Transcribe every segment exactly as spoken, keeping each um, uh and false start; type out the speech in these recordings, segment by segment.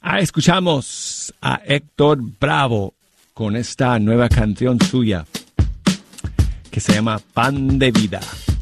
Ah, escuchamos a Héctor Bravo con esta nueva canción suya que se llama Pan de Vida.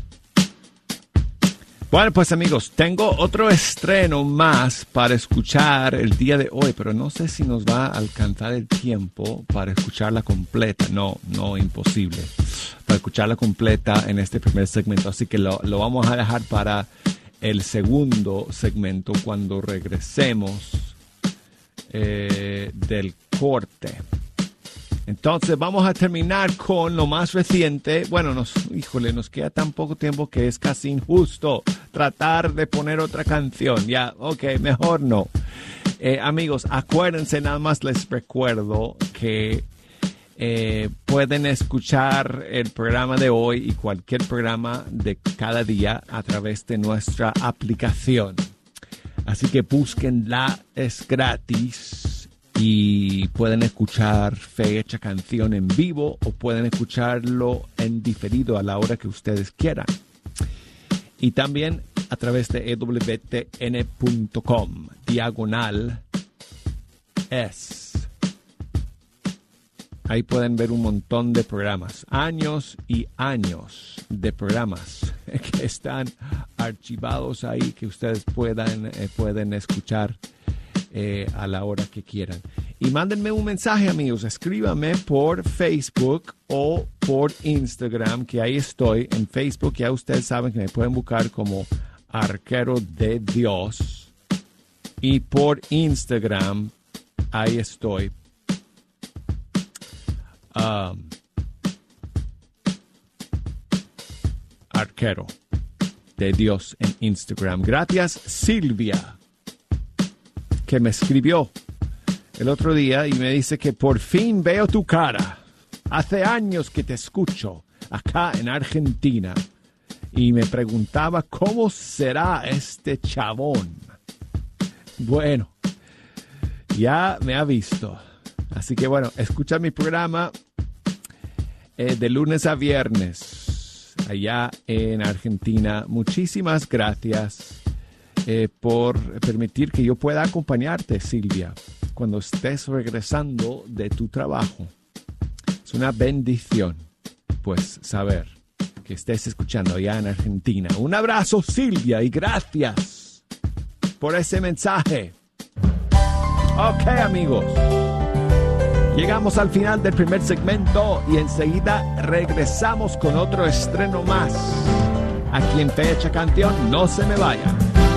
Bueno, pues amigos, tengo otro estreno más para escuchar el día de hoy, pero no sé si nos va a alcanzar el tiempo para escucharla completa. No, no, imposible. Para escucharla completa en este primer segmento. Así que lo, lo vamos a dejar para el segundo segmento cuando regresemos eh, del corte. Entonces vamos a terminar con lo más reciente. Bueno, nos, híjole, nos queda tan poco tiempo que es casi injusto tratar de poner otra canción. Ya, ok, mejor no. Eh, amigos, acuérdense, nada más les recuerdo que eh, pueden escuchar el programa de hoy y cualquier programa de cada día a través de nuestra aplicación. Así que búsquenla, es gratis. Y pueden escuchar Fecha Canción en vivo o pueden escucharlo en diferido a la hora que ustedes quieran. Y también a través de e w t n punto com, diagonal es. Ahí pueden ver un montón de programas, años y años de programas que están archivados ahí que ustedes puedan, eh, pueden escuchar Eh, a la hora que quieran. Y mándenme un mensaje, amigos. Escríbanme por Facebook o por Instagram, que ahí estoy. En Facebook ya ustedes saben que me pueden buscar como Arquero de Dios. Y por Instagram, ahí estoy. Um, Arquero de Dios en Instagram. Gracias, Silvia, que me escribió el otro día y me dice que por fin veo tu cara. Hace años que te escucho acá en Argentina. Y me preguntaba cómo será este chabón. Bueno, ya me ha visto. Así que bueno, escucha mi programa eh, de lunes a viernes allá en Argentina. Muchísimas gracias. Eh, por permitir que yo pueda acompañarte, Silvia, cuando estés regresando de tu trabajo. Es una bendición, pues, saber que estés escuchando allá en Argentina. Un abrazo, Silvia, y gracias por ese mensaje. Ok, amigos. Llegamos al final del primer segmento y enseguida regresamos con otro estreno más. Aquí en Fecha Canción, no se me vayan.